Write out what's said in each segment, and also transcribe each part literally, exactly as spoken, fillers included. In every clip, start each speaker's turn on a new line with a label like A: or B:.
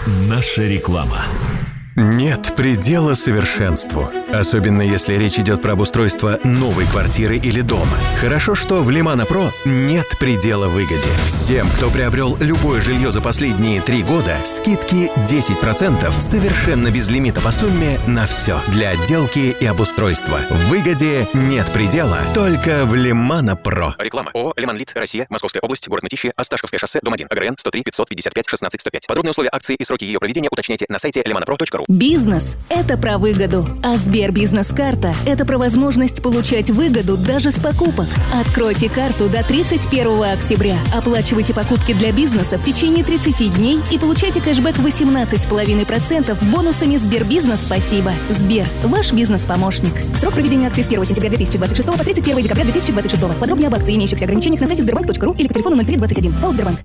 A: Наша реклама.
B: Нет предела совершенству, особенно если речь идет про обустройство новой квартиры или дома. Хорошо, что в Лимана Про нет предела выгоде. Всем, кто приобрел любое жилье за последние три года, скидки десять процентов совершенно без лимита по сумме на все для отделки и обустройства. В выгоде нет предела, только в Лимана Про.
C: Реклама. ООО «Лиманлит. Россия. Московская область. Город Мытищи. Осташковское шоссе. Дом один. ОГРН сто три пятьсот пятьдесят пять шестнадцать сто пять. Подробные условия акции и сроки ее проведения уточняйте на сайте лиманапро точка ру.
D: Бизнес – это про выгоду, а Сбербизнес-карта – это про возможность получать выгоду даже с покупок. Откройте карту до тридцать первого октября, оплачивайте покупки для бизнеса в течение тридцати дней и получайте кэшбэк восемнадцать целых пять десятых процента бонусами Сбербизнес «Спасибо». Сбер – ваш бизнес-помощник. Срок проведения акции с первого сентября две тысячи двадцать шестого по тридцать первого декабря две тысячи двадцать шестого. Подробнее об акции и имеющихся ограничениях на сайте сбербанк точка ру или по телефону ноль три двадцать один. ПАО «Сбербанк».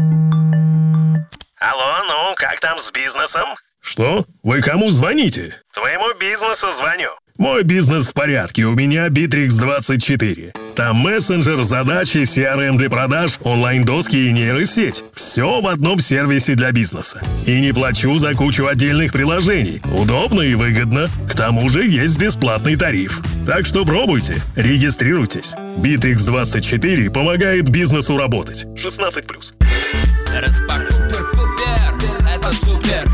E: Алло, ну, как там с бизнесом? Что? Вы кому звоните? Твоему бизнесу звоню. Мой бизнес в порядке, у меня Битрикс двадцать четыре. Там мессенджер, задачи, си ар эм для продаж, онлайн-доски и нейросеть. Все в одном сервисе для бизнеса. И не плачу за кучу отдельных приложений. Удобно и выгодно. К тому же есть бесплатный тариф. Так что пробуйте, регистрируйтесь. Битрикс двадцать четыре помогает бизнесу работать. шестнадцать плюс.
F: Это супер.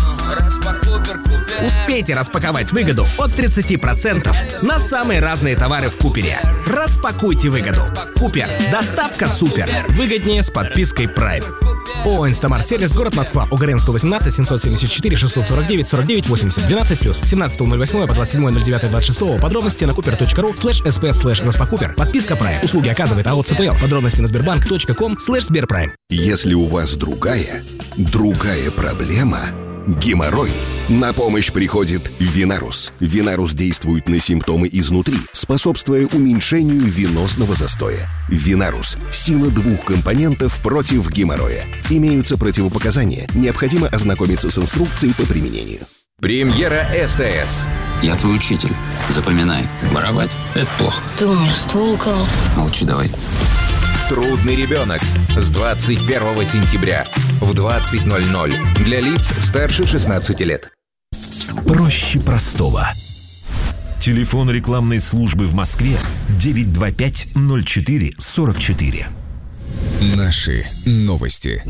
F: Успейте распаковать выгоду от тридцати процентов на самые разные товары в Купере. Распакуйте выгоду. Купер. Доставка супер. Выгоднее с подпиской Prime. ООО «Инстамарт Сервис», город Москва, ОГРН сто восемнадцать семьсот семьдесят четыре шестьсот сорок девять сорок девять восемьдесят двенадцать плюс семнадцатого ноль восьмого по двадцать седьмого ноль девятого двадцать шестого. Подробности на купер точка ру слэш сп слэш распакупер. Подписка Prime. Услуги оказывает АО ЦПЛ. Подробности на сбербанк точка ком слэш сберпрайм.
G: Если у вас другая, другая проблема, геморрой, на помощь приходит Винарус. Винарус действует на симптомы изнутри, способствуя уменьшению венозного застоя. Винарус – сила двух компонентов против геморроя. Имеются противопоказания. Необходимо ознакомиться с инструкцией по применению.
H: Премьера СТС.
I: Я твой учитель. Запоминай. Воровать – это плохо.
J: Ты у меня ствол украл.
I: Молчи давай.
H: Трудный ребенок с двадцать первого сентября в двадцать ноль ноль для лиц старше шестнадцати лет.
A: Проще простого. Телефон рекламной службы в Москве девять два пять ноль четыре сорок четыре.
K: Наши новости.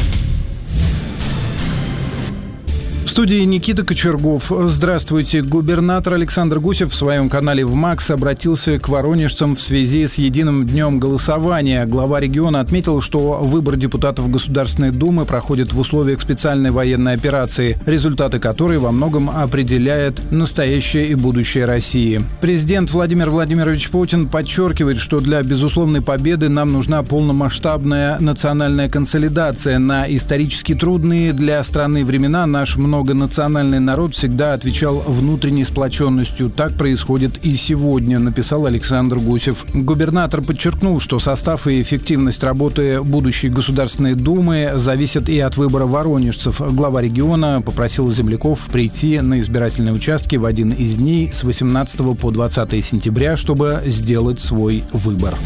L: В студии Никита Кочергов. Здравствуйте. Губернатор Александр Гусев в своем канале ВМАКС обратился к воронежцам в связи с единым днем голосования. Глава региона отметил, что выбор депутатов Государственной Думы проходит в условиях специальной военной операции, результаты которой во многом определяет настоящее и будущее России. Президент Владимир Владимирович Путин подчеркивает, что для безусловной победы нам нужна полномасштабная национальная консолидация. На исторически трудные для страны времена наш много Многонациональный народ всегда отвечал внутренней сплоченностью. Так происходит и сегодня, написал Александр Гусев. Губернатор подчеркнул, что состав и эффективность работы будущей Государственной Думы зависят и от выбора воронежцев. Глава региона попросил земляков прийти на избирательные участки в один из дней с восемнадцатого по двадцатое сентября, чтобы сделать свой выбор.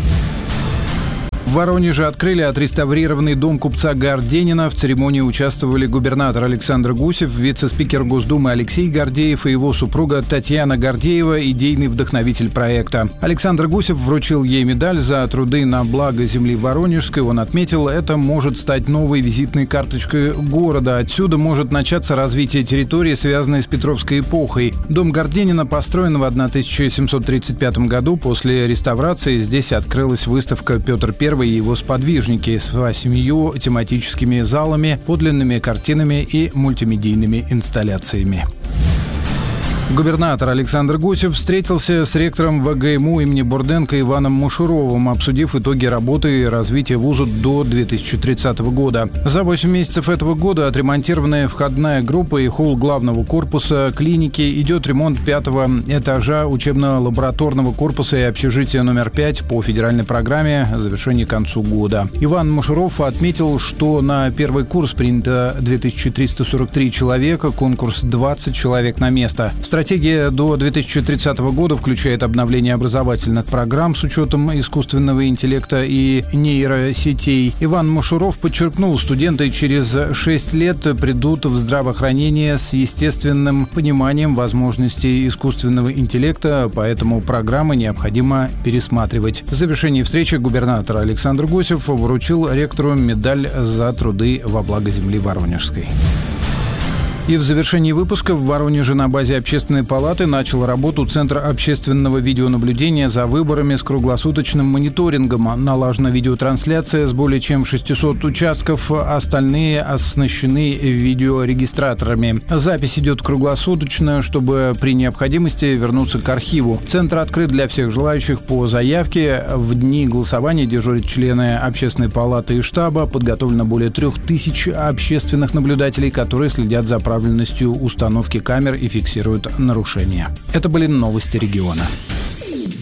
L: В Воронеже открыли отреставрированный дом купца Горденина. В церемонии участвовали губернатор Александр Гусев, вице-спикер Госдумы Алексей Гордеев и его супруга Татьяна Гордеева, идейный вдохновитель проекта. Александр Гусев вручил ей медаль за труды на благо земли Воронежской. Он отметил, это может стать новой визитной карточкой города. Отсюда может начаться развитие территории, связанной с Петровской эпохой. Дом Горденина построен в тысяча семьсот тридцать пятом году. После реставрации здесь открылась выставка «Петр Первый» и его сподвижники с восемью тематическими залами, подлинными картинами и мультимедийными инсталляциями. Губернатор Александр Гусев встретился с ректором ВГИМУ имени Бурденко Иваном Мушуровым, обсудив итоги работы и развития вуза до две тысячи тридцатого года. За восемь месяцев этого года отремонтированная входная группа и холл главного корпуса клиники, идет ремонт пятого этажа учебно-лабораторного корпуса и общежития номер пять по федеральной программе, завершение к концу года. Иван Мушуров отметил, что на первый курс принято две тысячи триста сорок три человека, конкурс двадцать человек на место. Стратегия до две тысячи тридцатого года включает обновление образовательных программ с учетом искусственного интеллекта и нейросетей. Иван Мушуров подчеркнул, студенты через шесть лет придут в здравоохранение с естественным пониманием возможностей искусственного интеллекта, поэтому программы необходимо пересматривать. В завершении встречи губернатор Александр Гусев вручил ректору медаль за труды во благо земли Воронежской. И в завершении выпуска в Воронеже на базе Общественной палаты начал работу Центр общественного видеонаблюдения за выборами с круглосуточным мониторингом. Налажена видеотрансляция с более чем шестисот участков, остальные оснащены видеорегистраторами. Запись идет круглосуточно, чтобы при необходимости вернуться к архиву. Центр открыт для всех желающих по заявке. В дни голосования дежурят члены Общественной палаты и штаба. Подготовлено более трех тысяч общественных наблюдателей, которые следят за правильностью установки камер и фиксируют нарушения. Это были новости региона.